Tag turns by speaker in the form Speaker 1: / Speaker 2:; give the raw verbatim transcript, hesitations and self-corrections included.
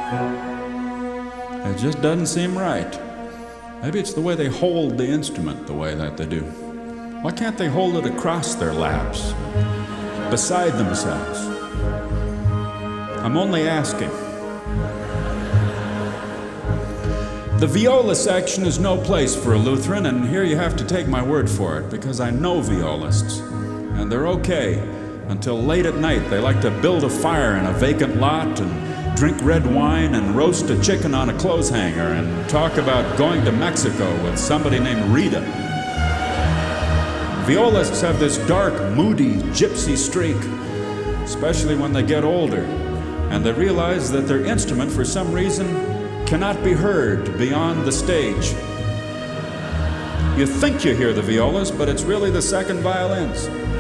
Speaker 1: It just doesn't seem right. Maybe it's the way they hold the instrument the way that they do. Why can't they hold it across their laps, beside themselves? I'm only asking. The viola section is no place for a Lutheran, and here you have to take my word for it, because I know violists, and they're okay until late at night. They like to build a fire in a vacant lot and drink red wine and roast a chicken on a clothes hanger and talk about going to Mexico with somebody named Rita. Violists have this dark, moody, gypsy streak, especially when they get older, and they realize that their instrument, for some reason, cannot be heard beyond the stage. You think you hear the violas, but it's really the second violins.